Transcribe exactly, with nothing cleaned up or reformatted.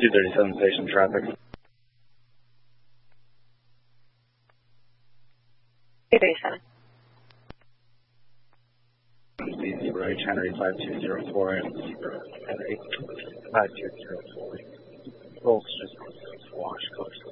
two thirty-seven station traffic. two thirty-seven. C zero H Henry five two zero four and zero Henry five two zero four. Both just wash coast.